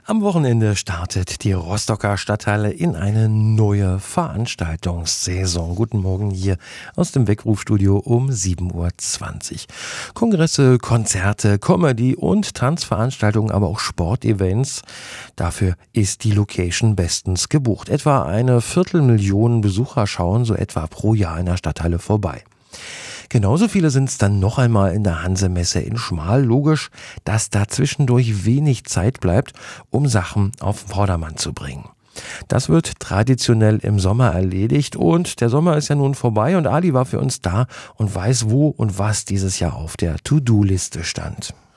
Am Wochenende startet die Rostocker Stadthalle in eine neue Veranstaltungssaison. Guten Morgen hier aus dem Weckrufstudio um 7:20 Uhr. Kongresse, Konzerte, Comedy- und Tanzveranstaltungen, aber auch Sportevents. Dafür ist die Location bestens gebucht. Etwa 250.000 Besucher schauen so etwa pro Jahr in der Stadthalle vorbei. Genauso viele sind es dann noch einmal in der Hanse-Messe in Schmal. Logisch, dass da zwischendurch wenig Zeit bleibt, um Sachen auf den Vordermann zu bringen. Das wird traditionell im Sommer erledigt und der Sommer ist ja nun vorbei und Ali war für uns da und weiß, wo und was dieses Jahr auf der To-Do-Liste stand.